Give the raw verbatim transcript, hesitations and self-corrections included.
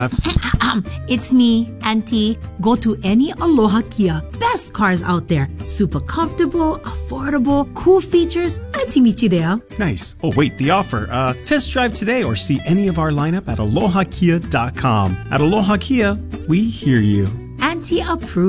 It's me, Auntie. Go to any Aloha Kia. Best cars out there. Super comfortable, affordable, cool features. Auntie Michirea. Nice. Oh, wait, the offer. Uh, test drive today or see any of our lineup at aloha kia dot com. At Aloha Kia, we hear you. Auntie approved.